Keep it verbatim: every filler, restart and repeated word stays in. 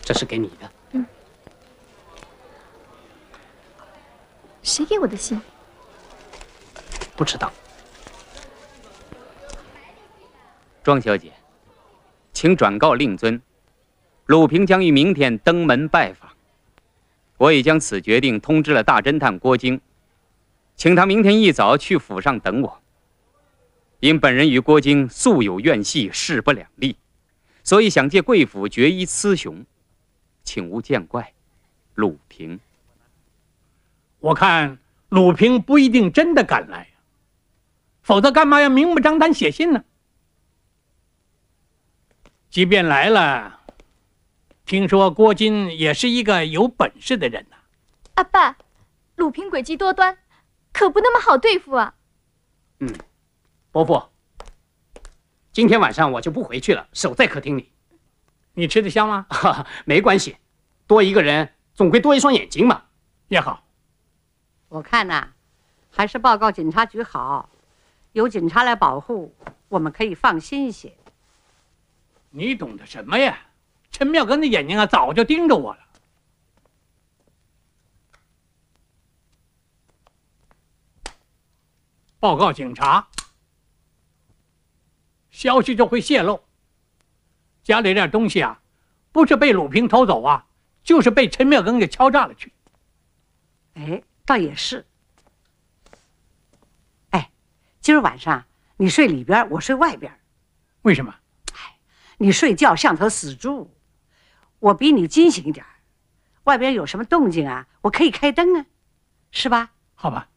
这是给你的。 嗯。谁给我的信？ 不知道。 庄小姐，请转告令尊，鲁平将于明天登门拜访。我已将此决定通知了大侦探郭京，请他明天一早去府上等我。因本人与郭京素有怨隙，势不两立，所以想借贵府决一雌雄，请勿见怪。鲁平。 我看鲁平不一定真的敢来，否则干嘛要明目张胆写信呢？即便来了，听说郭金也是一个有本事的人呐、啊。 阿爸，鲁平诡计多端，可不那么好对付啊。 嗯，伯父，今天晚上我就不回去了，守在客厅里。 你吃得香吗？ 没关系，多一个人总归多一双眼睛嘛。 也好。 我看呐、啊，还是报告警察局好，有警察来保护，我们可以放心一些。 你懂得什么呀？陈妙根的眼睛啊，早就盯着我了。报告警察，消息就会泄露。家里点东西啊，不是被鲁平偷走啊，就是被陈妙根给敲诈了去。 哎，倒也是。哎，今儿晚上你睡里边，我睡外边。 为什么？ 你睡觉像头死猪，我比你惊醒一点。外边有什么动静啊，我可以开灯啊，是吧？ 好吧。